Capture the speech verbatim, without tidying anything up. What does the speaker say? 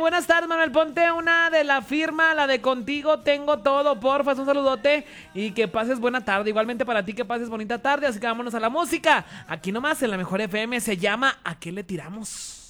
buenas tardes, Manuel. Ponte una de la firma, la de Contigo Tengo Todo, porfa. Un saludote y que pases buena tarde. Igualmente para ti que pases bonita tarde. Así que vámonos a la música. Aquí nomás en la Mejor F M se llama ¿A qué le tiramos?